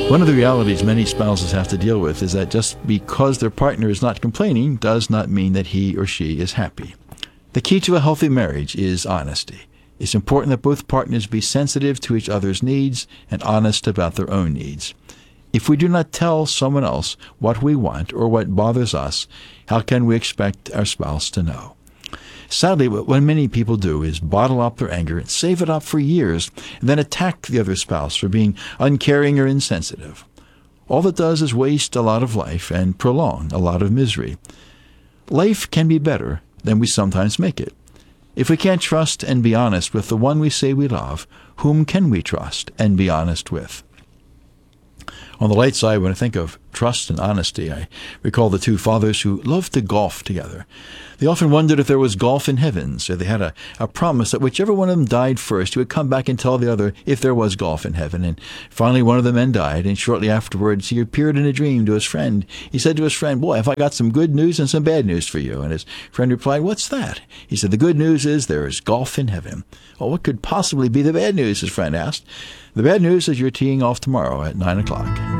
One of the realities many spouses have to deal with is that just because their partner is not complaining does not mean that he or she is happy. The key to a healthy marriage is honesty. It's important that both partners be sensitive to each other's needs and honest about their own needs. If we do not tell someone else what we want or what bothers us, how can we expect our spouse to know? Sadly, what many people do is bottle up their anger and save it up for years and then attack the other spouse for being uncaring or insensitive. All that does is waste a lot of life and prolong a lot of misery. Life can be better than we sometimes make it. If we can't trust and be honest with the one we say we love, whom can we trust and be honest with? On the light side, when I think of trust and honesty, I recall the two fathers who loved to golf together. They often wondered if there was golf in heaven, so they had a promise that whichever one of them died first, he would come back and tell the other if there was golf in heaven. And finally, one of the men died, and shortly afterwards, he appeared in a dream to his friend. He said to his friend, "Boy, have I got some good news and some bad news for you." And his friend replied, "What's that?" He said, "The good news is there is golf in heaven." "Well, what could possibly be the bad news?" his friend asked. "The bad news is you're teeing off tomorrow at 9 o'clock.